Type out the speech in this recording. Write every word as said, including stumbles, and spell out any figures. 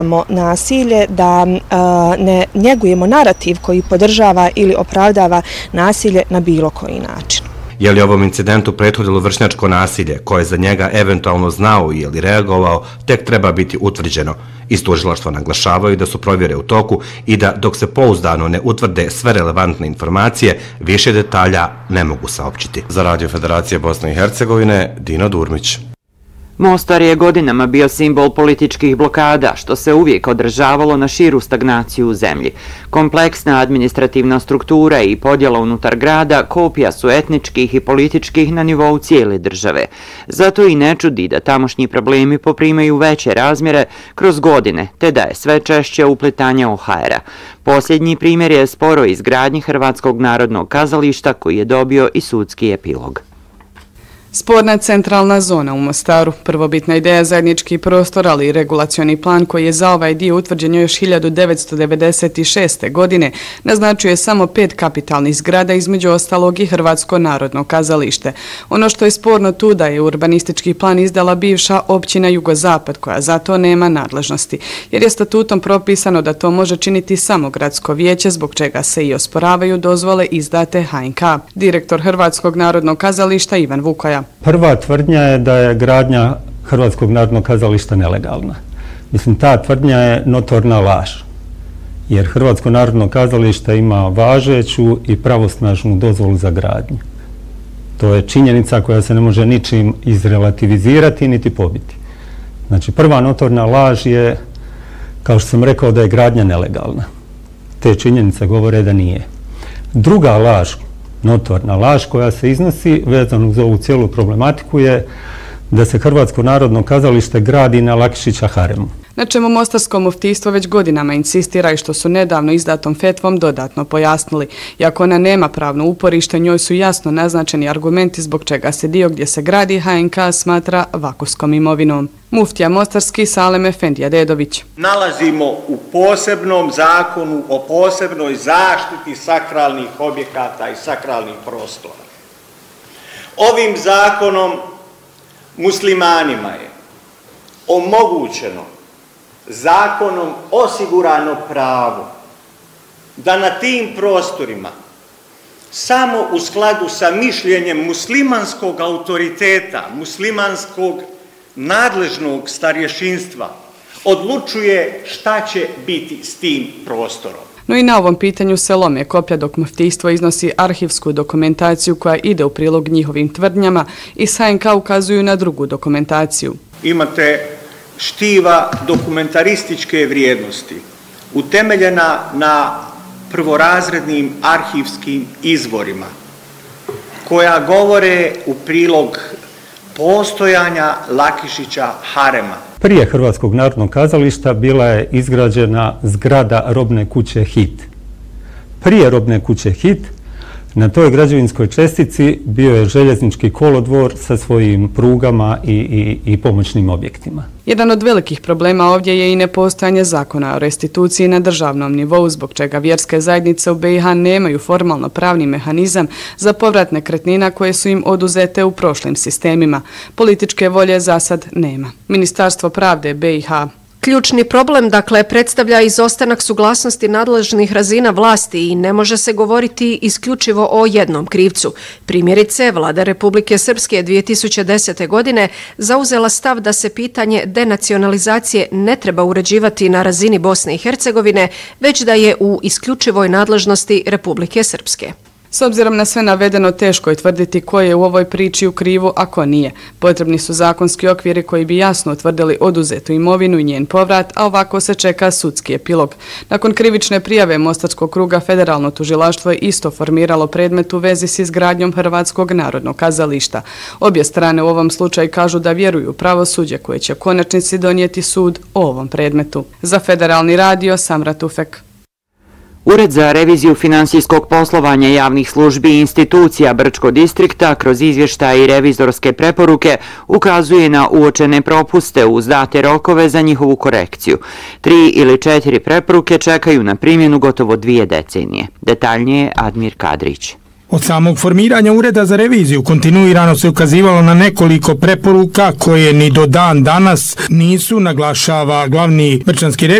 nasilje, da ne njegujemo narativ koji podržava ili opravdava nasilje na bilo koji način. Je li ovom incidentu prethodilo vršnjačko nasilje koje za njega eventualno znao ili reagovao, tek treba biti utvrđeno. Iz tužilaštva naglašavaju da su provjere u toku i da dok se pouzdano ne utvrde sve relevantne informacije, više detalja ne mogu saopćiti. Za Radio Federacije Bosne i Hercegovine, Dino Durmić. Mostar je godinama bio simbol političkih blokada, što se uvijek održavalo na širu stagnaciju u zemlji. Kompleksna administrativna struktura i podjela unutar grada kopija su etničkih i političkih na nivou cijele države. Zato i ne čudi da tamošnji problemi poprimaju veće razmjere kroz godine, te da je sve češće uplitanje O H R-a. Posljednji primjer je sporo izgradnji Hrvatskog narodnog kazališta koji je dobio i sudski epilog. Sporna centralna zona u Mostaru, prvobitna ideja zajednički prostor, ali i regulacioni plan koji je za ovaj dio utvrđen još hiljadu devetsto devedeset šeste. godine, naznačuje samo pet kapitalnih zgrada, između ostalog i Hrvatsko narodno kazalište. Ono što je sporno tu da je urbanistički plan izdala bivša općina Jugozapad, koja za to nema nadležnosti, jer je statutom propisano da to može činiti samo gradsko vijeće, zbog čega se i osporavaju dozvole izdate H N K. Direktor Hrvatskog narodnog kazališta Ivan Vukoja. Prva tvrdnja je da je gradnja Hrvatskog narodnog kazališta nelegalna. Mislim, ta tvrdnja je notorna laž, jer Hrvatsko narodno kazalište ima važeću i pravosnažnu dozvolu za gradnju. To je činjenica koja se ne može ničim izrelativizirati niti pobiti. Znači, prva notorna laž je, kao što sam rekao, da je gradnja nelegalna. Te činjenice govore da nije. Druga laž, notorna laž koja se iznosi vezano uz ovu cijelu problematiku je da se Hrvatsko narodno kazalište gradi na Lakišića haremu. Na čemu Mostarsko muftijstvo već godinama insistira i što su nedavno izdatom fetvom dodatno pojasnili. Iako ona nema pravno uporište, njoj su jasno naznačeni argumenti zbog čega se dio gdje se gradi H N K smatra vakufskom imovinom. Muftija Mostarski Salem Efendija Dedović. Nalazimo u posebnom zakonu o posebnoj zaštiti sakralnih objekata i sakralnih prostora. Ovim zakonom muslimanima je omogućeno, zakonom osigurano pravo da na tim prostorima samo u skladu sa mišljenjem muslimanskog autoriteta, muslimanskog nadležnog starješinstva odlučuje šta će biti s tim prostorom. No i na ovom pitanju se lome koplja dok muftijstvo iznosi arhivsku dokumentaciju koja ide u prilog njihovim tvrdnjama i s H N K ukazuju na drugu dokumentaciju. Imate štiva dokumentarističke vrijednosti, utemeljena na prvorazrednim arhivskim izvorima, koja govore u prilog postojanja Lakišića harema. Prije Hrvatskog narodnog kazališta bila je izgrađena zgrada robne kuće Hit. Prije robne kuće Hit na toj građevinskoj čestici bio je željeznički kolodvor sa svojim prugama i, i, i pomoćnim objektima. Jedan od velikih problema ovdje je i nepostojanje zakona o restituciji na državnom nivou, zbog čega vjerske zajednice u B i H nemaju formalno pravni mehanizam za povrat nekretnina koje su im oduzete u prošlim sistemima. Političke volje za sad nema. Ministarstvo pravde B i H. Ključni problem, dakle, predstavlja izostanak suglasnosti nadležnih razina vlasti i ne može se govoriti isključivo o jednom krivcu. Primjerice, vlada Republike Srpske dvije tisuće desete. godine zauzela stav da se pitanje denacionalizacije ne treba uređivati na razini Bosne i Hercegovine, već da je u isključivoj nadležnosti Republike Srpske. S obzirom na sve navedeno, teško je tvrditi ko je u ovoj priči u krivu, a ko nije. Potrebni su zakonski okviri koji bi jasno utvrdili oduzetu imovinu i njen povrat, a ovako se čeka sudski epilog. Nakon krivične prijave Mostarskog kruga, federalno tužilaštvo je isto formiralo predmet u vezi s izgradnjom Hrvatskog narodnog kazališta. Obje strane u ovom slučaju kažu da vjeruju u pravosuđe koje će u konačnici donijeti sud o ovom predmetu. Za Federalni radio, Samra Tufek. Ured za reviziju finansijskog poslovanja javnih službi i institucija Brčko distrikta kroz izvještaje i revizorske preporuke ukazuje na uočene propuste uz date rokove za njihovu korekciju. Tri ili četiri preporuke čekaju na primjenu gotovo dvije decenije. Detaljnije Admir Kadrić. Od samog formiranja Ureda za reviziju kontinuirano se ukazivalo na nekoliko preporuka koje ni do dan danas nisu, naglašava glavni brčanski revizor